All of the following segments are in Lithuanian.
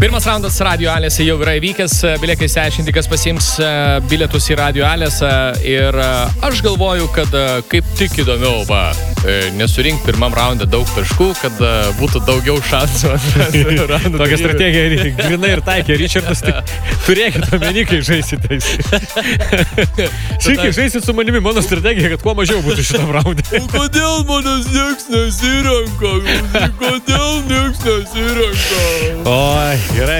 Pirmas raundas Radio Alėse jau yra įvykęs, belieka išsiaiškinti, kas pasiims bilietus į Radio Alėsą ir aš galvoju, kad kaip tik įdomiau, nesurink pirmam raunde daug taškų, kad būtų daugiau šansų. Tokia strategija grinai ir taikė Richardas, tai turėkit omeny, kai žaisite. Šikai žaisit su manimi, mano strategija, kad kuo mažiau būtų šitam raunde. Kodėl manęs nieks nesirenka? Kodėl nieks nesirenka? Oi, gerai.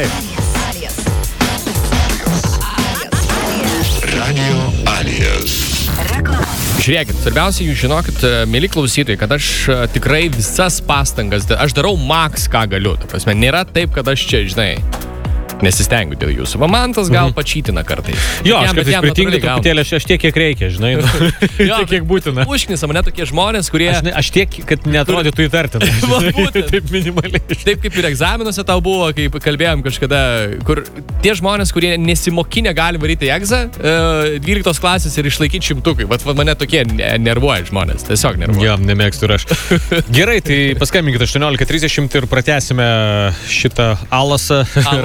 Radio Alės. Žiūrėkit, svarbiausia, jūs žinokit, mėly klausytojai, kad aš tikrai visas pastangas, aš darau maks, ką galiu. Ta prasme, nėra taip, kad aš čia, žinai, nesistengiu dėl jūsų. Mamantas gal pačytina kartais. Jo, aš kartais pritingiu truputėlį, aš tiek, kiek reikia, žinai. Tiek, kiek būtina. Užknisa mane tokie žmonės, kurie... Aš tiek, kad neatrodytų įtartina. Taip minimaliai. Taip kaip ir egzaminuose tau buvo, kai kalbėjom kažkada, kur tie žmonės, kurie nesimokinę gali varyti egzą 12 klasės ir išlaikyti šimtukai. Vat mane tokie nervuoja žmonės. Tiesiog nervuoja. Jo, nemėgstu ir aš. Gerai, tai paskambinkit 18:30 ir pratęsime šitą Alasą.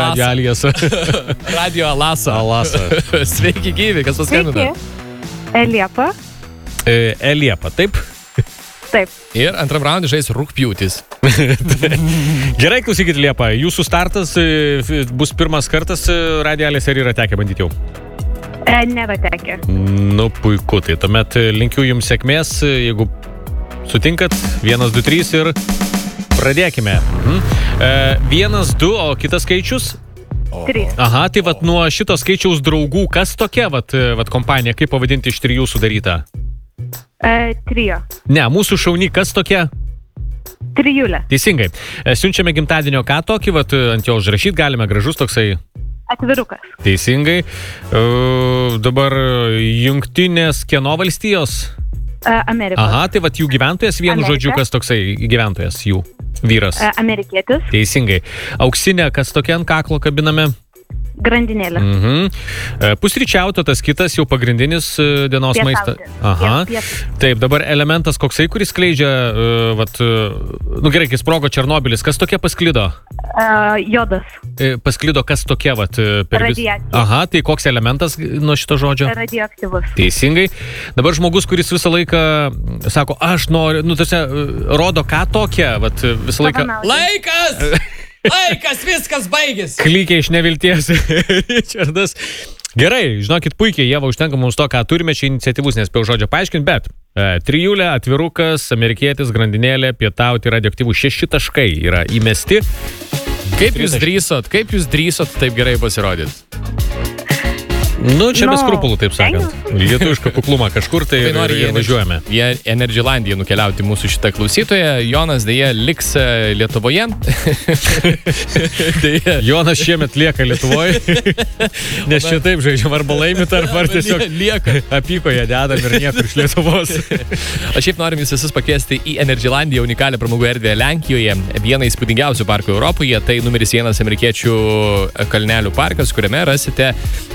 Radio Alasą. Sveiki, gyvi, kas paskambina? Liepa. Liepa, taip? Taip. Ir antram raundui žais rugpjūtis. Gerai, klausykit, Liepa, jūsų startas bus pirmas kartas Radio Alėse, ar yra tekę bandyti jau? Nėra tekę. Nu, puiku, tai tuomet linkiu jums sėkmės, jeigu sutinkat, 1, 2, 3 ir pradėkime. 1, 2, o kitas skaičius? 3. Aha, tai vat nuo šito skaičiaus draugų, kas tokia vat kompanija, kaip pavadinti iš 3 sudaryta? Trio. Ne, mūsų šauni, kas tokia? Trijulė. Teisingai. Siunčiame gimtadienio ką tokį, vat ant jo užrašyti galime, gražus toksai. Atvirukas. Teisingai. Dabar Jungtinės kieno valstijos? Amerikos. Aha, tai vat jų gyventojas, vienu žodžiu, kas toksai gyventojas jų? Vyras. Amerikietis. Teisingai. Auksinė, kas tokia ant kaklo kabiname? Grandinėlė. Pusryčiauto, tas kitas jau pagrindinis dienos maistas. Aha. Taip, dabar elementas koksai, kuris skleidžia, gerai, kai sprogo Černobylis, kas tokia pasklido? Jodas. Pasklido kas tokia, Radiacija. Aha, tai koks elementas nuo šito žodžio? Radioaktyvus. Teisingai. Dabar žmogus, kuris visą laiką sako, aš noriu, rodo ką tokia, visą laiką... Laikas! Laikas, viskas baigėsi. Klykia iš nevilties. Richardas. Gerai, žinokit, puikiai, Ieva, užtenka mums to, ką turime, čia iniciatyvus, nespėjau žodžio paaiškinti, bet trijulė, atvirukas, amerikietis, grandinėlė, pietauti, radioaktyvų 6 taškai yra įmesti. Kaip jūs drįsot taip gerai pasirodyti? Nu, čia be skrupulų, taip sakant. Lietuvišką kuklumą kažkur tai ir važiuojame. Jie Energylandiją nukeliauti mūsų šitą klausytoją. Jonas dėja liks Lietuvoje. Jonas šiemet lieka Lietuvoje. Nes čia taip žaidžiam, arba laimit, arba tiesiog lieka. Apykoje dedam ir niekur iš Lietuvos. Aš šiaip norim jūs visus pakviesti į Energylandiją, unikalią pramogų erdvę Lenkijoje. Vieną įspūdingiausių parkų Europoje. Tai numeris 1 amerikiečių kalnelių parkas, kuriame rasite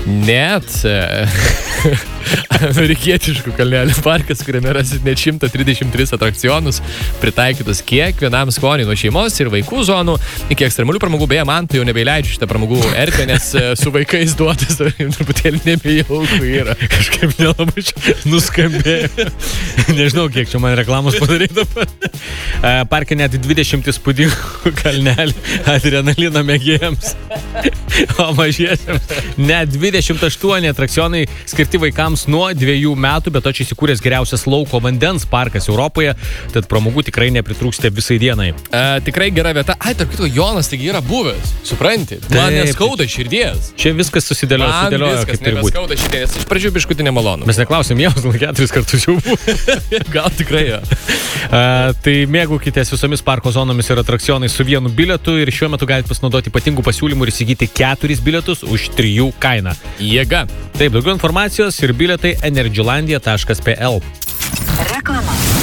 amerikietiškų kalnelių parkas, kuriame rasit net 133 atrakcionus, pritaikytus kiekvienam skoniui, nuo šeimos ir vaikų zonų iki ekstremalių pramogų. Beje, man tai jau nebeileidžiu šitą pramogų erdvę, nes su vaikais duotas truputėlį nebejauku yra. Kažkaip nelabai nuskambėjo. Nežinau, kiek čia man reklamos padaryta. Parke net 20 įspūdingų kalnelių adrenalino mėgėjams, o mažiesiems net 28 atrakcionai skirti vaikams nuo 2 metų, bet to čia įsikūręs geriausias lauko vandens parkas Europoje, tad pramogų tikrai nepritrūksite visai dienai. Tikrai gera vieta. Tarp kitko, Jonas taigi yra buvęs, supranti? Man neskauda širdies. Čia viskas susidėliojo, kaip turi būti. Man viskas širdies. Iš pradžių biškutį nemalonu. Mes neklausim, jau 4 kartus jau buvo. Gal tikrai jo. Tai mėgaukitės visomis parko zonomis ir atrakcionais su vienu bilietu ir šiuo metu galite pasinaudoti ypatingų pasiūlymų ir įsigyti 4 bilietus už 3 kainą. Jėga. Taip, daugiau informacijos ir bilietai energylandia.pl. Reklama.